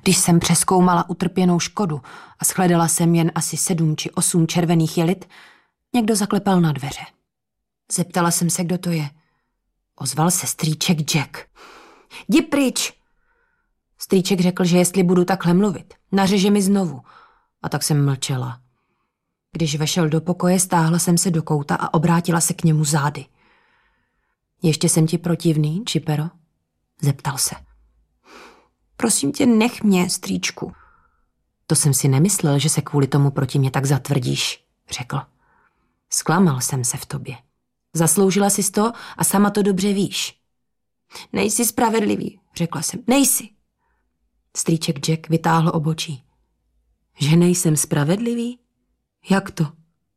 Když jsem přezkoumala utrpěnou škodu a shledala jsem jen asi 7 či 8 červených jelit, někdo zaklepal na dveře. Zeptala jsem se, kdo to je. Ozval se strýček Jack. Jdi pryč! Strýček řekl, že jestli budu takhle mluvit, nařeže mi znovu. A tak jsem mlčela. Když vešel do pokoje, stáhla jsem se do kouta a obrátila se k němu zády. Ještě jsem ti protivný, Chipero? Zeptal se. Prosím tě, nech mě, strýčku. To jsem si nemyslel, že se kvůli tomu proti mě tak zatvrdíš, řekl. Zklamal jsem se v tobě. Zasloužila jsi to a sama to dobře víš. Nejsi spravedlivý, řekla jsem. Nejsi. Strýček Jack vytáhl obočí. Že nejsem spravedlivý? Jak to?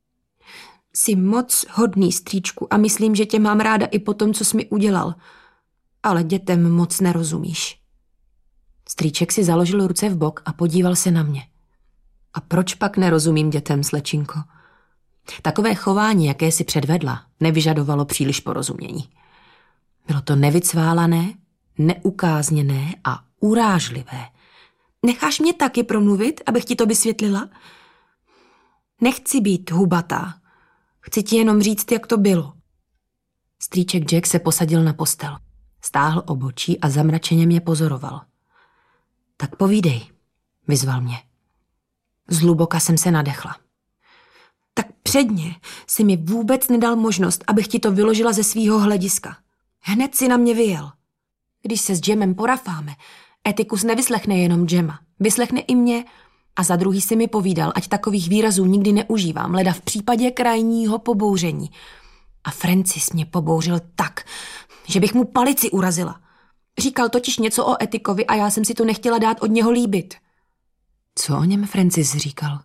Jsi moc hodný, strýčku, a myslím, že tě mám ráda i po tom, co jsi mi udělal. Ale dětem moc nerozumíš. Strýček si založil ruce v bok a podíval se na mě. A proč pak nerozumím dětem, slečinko? Takové chování, jaké si předvedla, nevyžadovalo příliš porozumění. Bylo to nevycválané, neukázněné a urážlivé. Necháš mě taky promluvit, abych ti to vysvětlila? Nechci být hubatá. Chci ti jenom říct, jak to bylo. Strýček Jack se posadil na postel. Stáhl obočí a zamračeně mě pozoroval. Tak povídej, vyzval mě. Zhluboka jsem se nadechla. Tak předně si mi vůbec nedal možnost, abych ti to vyložila ze svýho hlediska. Hned si na mě vyjel. Když se s Jamem porafáme, Etikus nevyslechne jenom Jama, vyslechne i mě a za druhý si mi povídal, ať takových výrazů nikdy neužívám, leda v případě krajního pobouření. A Francis mě pobouřil tak, že bych mu palici urazila. Říkal totiž něco o Etikovi a já jsem si to nechtěla dát od něho líbit. Co o něm Francis říkal?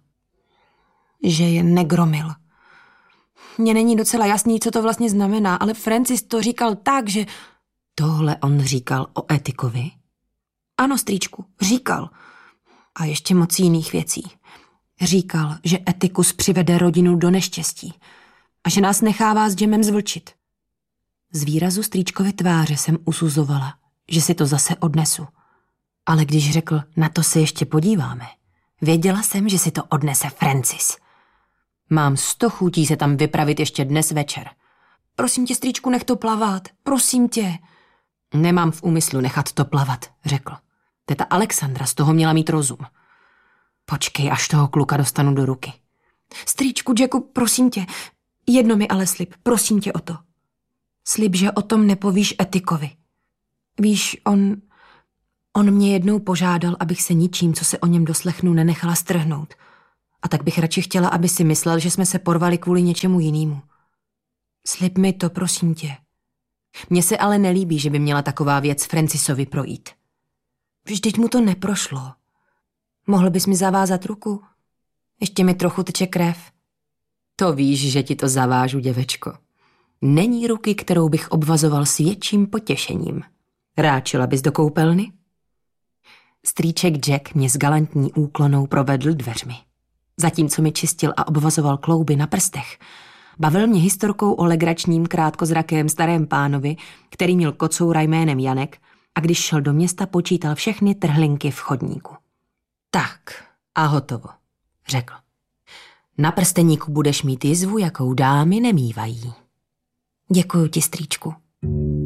Že je negromil. Mně není docela jasný, co to vlastně znamená, ale Francis to říkal tak, že... Tohle on říkal o Etikovi? Ano, strýčku, říkal. A ještě moc jiných věcí. Říkal, že Etikus přivede rodinu do neštěstí a že nás nechává s Jamem zvlčit. Z výrazu strýčkovy tváře jsem usuzovala, že si to zase odnesu. Ale když řekl, na to se ještě podíváme, věděla jsem, že si to odnese Francis. Mám 100 chutí se tam vypravit ještě dnes večer. Prosím tě, strýčku, nech to plavat. Prosím tě. Nemám v úmyslu nechat to plavat, řekl. Teta Alexandra z toho měla mít rozum. Počkej, až toho kluka dostanu do ruky. Strýčku, Jacku, prosím tě, jedno mi ale slib, prosím tě o to. Slib, že o tom nepovíš Etikovi. Víš, on mě jednou požádal, abych se ničím, co se o něm doslechnu, nenechala strhnout. A tak bych radši chtěla, aby si myslel, že jsme se porvali kvůli něčemu jinému. Slib mi to, prosím tě. Mně se ale nelíbí, že by měla taková věc Francisovi projít. Vždyť mu to neprošlo. Mohl bys mi zavázat ruku? Ještě mi trochu teče krev. To víš, že ti to zavážu, děvečko. Není ruky, kterou bych obvazoval s větším potěšením. Ráčila bys do koupelny? Strýček Jack mě s galantní úklonou provedl dveřmi. Zatímco mi čistil a obvazoval klouby na prstech, bavil mě historkou o legračním krátkozrakém starém pánovi, který měl kocoura jménem Janek a když šel do města, počítal všechny trhlinky v chodníku. Tak a hotovo, řekl. Na prsteníku budeš mít jizvu, jakou dámy nemývají. Děkuju ti, strýčku.